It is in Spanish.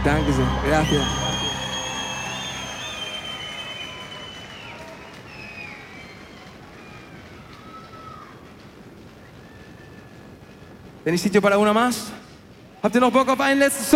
Danke sehr. Gracias. ¿Tenéis sitio para una más? ¿Habt ihr noch Bock auf einen letzten Song?